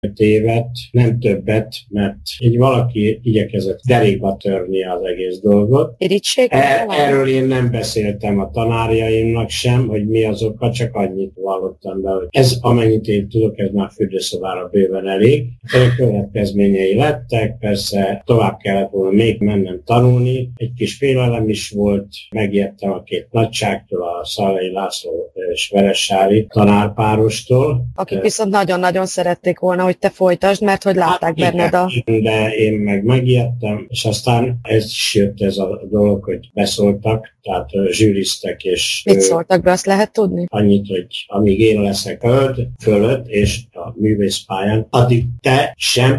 évet, nem többet, mert így valaki igyekezett derékba törni az egész dolgot. Erről én nem beszéltem a tanárjaimnak sem, hogy mi az oka, csak annyit vallottam be, hogy ez, amennyit én tudok, ez már fürdőszobára bőven elég. Következményei lettek, persze tovább kellett volna még mennem tanulni, egy kis félelem is volt, megijedtem a két nagyságtól, a Szalai László és Veressári tanárpárostól. Akik viszont nagyon-nagyon szerették volna, hogy te folytasd, mert hogy látták benned a... De én meg megijedtem, és aztán ez is jött ez a dolog, hogy beszóltak, tehát zsűriztek, és... Mit szóltak be, azt lehet tudni? Annyit, hogy amíg én leszek fölött, és a művészpályán, addig te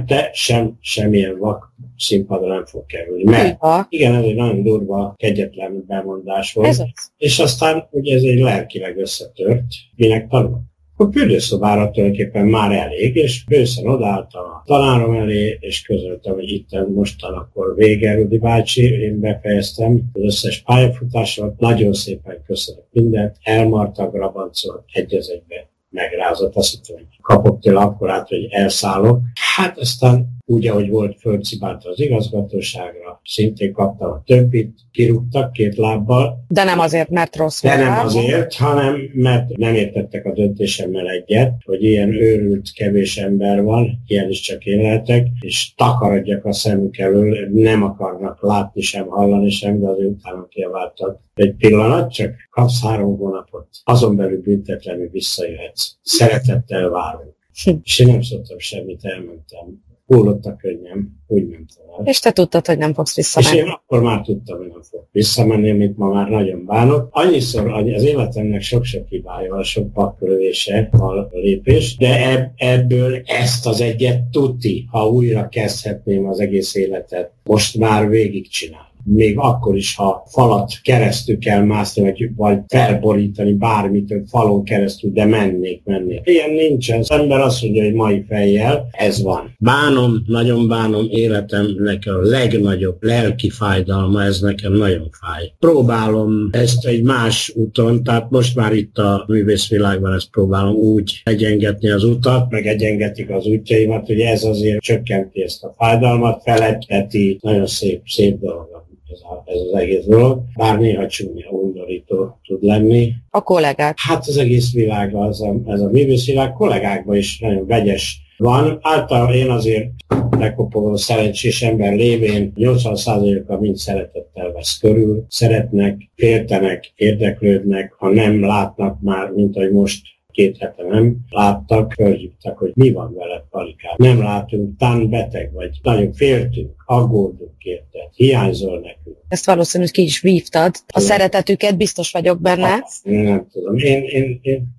sem semmilyen vak színpadra nem fog kerülni. Mert igen, ez egy nagyon durva, kegyetlen bemondás volt. És aztán ugye ez egy lelkileg összetört, minek tanult. A fürdőszobára tulajdonképpen már elég, és bőszen odaálltam a tanárom elé, és közöltem, hogy itt mostan akkor vége, Rudi bácsi, én befejeztem az összes pályafutásomat, nagyon szépen köszönök mindent, elmarta, grabancolt, egy az egybe megrázott, azt hittem, hogy kapok tőle akkorát, hogy elszállok. Hát aztán úgy, ahogy volt, fölcibálta az igazgatóságra, szintén kaptam a többit, kirúgtak 2 lábbal. De nem azért, mert rossz volt. De nem azért, hanem mert nem értettek a döntésemmel egyet, hogy ilyen őrült, kevés ember van, ilyen is csak én lehetek, és takarodjak a szemük elől, nem akarnak látni sem, hallani sem, de azért utána kiabáltak. Egy pillanat, csak kapsz 3 hónapot, azon belül büntetlenül visszajöhetsz. Szeretettel várunk. És én nem szóltam semmit, elmentem. Hullott a könnyem, úgy mentem el. És te tudtad, hogy nem fogsz visszamenni. És én akkor már tudtam, hogy nem fogok visszamenni, amit ma már nagyon bánok. Annyiszor az életemnek sok-sok hibája van, sok pakkölövése a lépés, de ebből ezt az egyet tuti, ha újra kezdhetném az egész életet, most már végigcsinálni. Még akkor is, ha falat keresztül kell mászni, vagy felborítani bármit, falon keresztül, de mennék. Ilyen nincsen. Az ember azt mondja, hogy mai fejjel, ez van. Bánom, nagyon bánom, életemnek a legnagyobb lelki fájdalma, ez nekem nagyon fáj. Próbálom ezt egy más úton, tehát most már itt a művészvilágban ezt próbálom úgy egyengetni az utat, meg egyengetik az útjaimat, hogy ez azért csökkenti ezt a fájdalmat, feletteti, nagyon szép dolog. Ez az egész dolog, bár néha csúnya, undorító tud lenni. A kollégák? Hát az egész világ, ez a művészvilág kollégákban is nagyon vegyes van. Általában én azért lekopogó szerencsés ember lévén 80%-a mind szeretettel vesz körül, szeretnek, féltenek, érdeklődnek, ha nem látnak már, mint ahogy most 2 hete nem láttak, fölhívtak, hogy mi van veled, Palikám. Nem látunk, tán beteg vagy, nagyon féltünk, aggódunk érted, hiányzol nekünk. Ezt valószínűleg ki is vívtad. A szeretetüket biztos vagyok benne. Nem tudom, én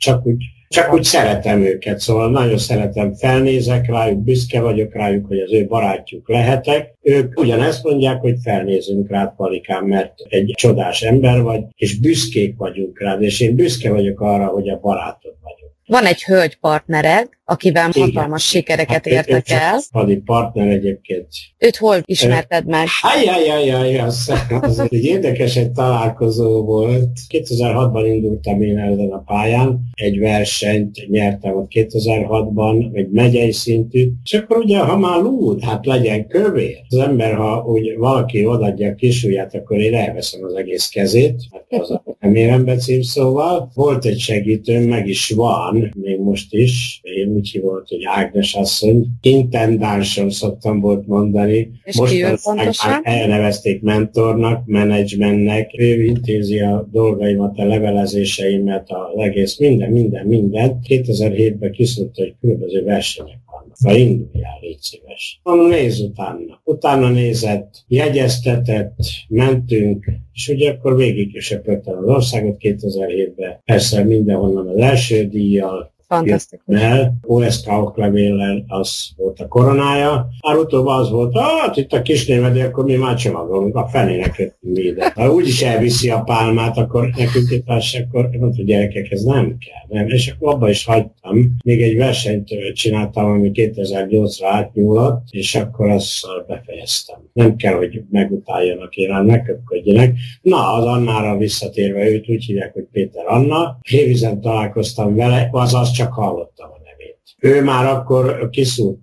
csak úgy szeretem őket, szóval nagyon szeretem, felnézek rájuk, büszke vagyok rájuk, hogy az ő barátjuk lehetek. Ők ugyanezt mondják, hogy felnézünk rád, Palikám, mert egy csodás ember vagy, és büszkék vagyunk rád, és én büszke vagyok arra, hogy a barátod vagyok. Van egy hölgy partnered, akivel hatalmas sikereket értek el. Pali partner egyébként. Őt hol ismerted meg? Az egy érdekes egy találkozó volt. 2006-ban indultam én ezen a pályán, egy versenyt nyertem ott 2006-ban, egy megyei szintű, és akkor ugye, ha már lúd, hát legyen kövér. Az ember, ha úgy valaki odaadja a kisujját, akkor én elveszem az egész kezét, hát az a nem érem be címszóval. Volt egy segítőm, meg is van, még most is, én úgy hívott, hogy Ágnes asszony, intendánsom szoktam volt mondani. És most elnevezték mentornak, menedzsmentnek, ő intézi a dolgaimat, a levelezéseimet, az egész minden. 2007-ben kiszúrta, hogy különböző versenyek vannak. Ha induljál, légy szíves. Mondom, nézz utána. Utána nézett, jegyeztetett, mentünk, és ugye akkor végig is söpörtem az országot 2007-ben. Persze mindenhonnan az első díjjal, fantasztikus. OSK oklevéllel az volt a koronája. Már utóbb az volt, hát itt a kisnévedi, akkor mi már csomagolunk, a fenének jöttünk ide. Ha úgyis elviszi a pálmát, akkor nekünk itt akkor mondta, hogy gyerekek, ez nem kell. Nem. És akkor abba is hagytam. Még egy versenyt csináltam, ami 2008-ra átnyúlott, és akkor azzal befejeztem. Nem kell, hogy megutáljanak Irán, megköpködjenek. Na, az Annára visszatérve, őt úgy hívják, hogy Péter Anna. Hévízen találkoztam vele, azaz csak hallottam a nevét. ő már akkor kiszúrt